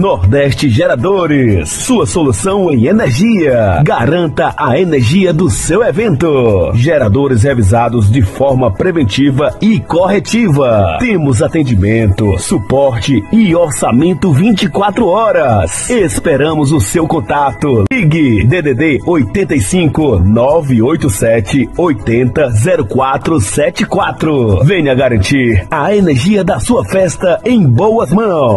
Nordeste Geradores, sua solução em energia. Garanta a energia do seu evento. Geradores revisados de forma preventiva e corretiva. Temos atendimento, suporte e orçamento 24 horas. Esperamos o seu contato. Ligue DDD 85 987 80 0474. Venha garantir a energia da sua festa em boas mãos.